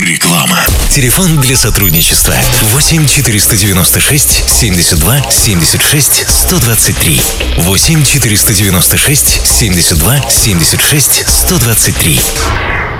Реклама. Телефон для сотрудничества 8 496 72 76 123. 8 496 72 76 123.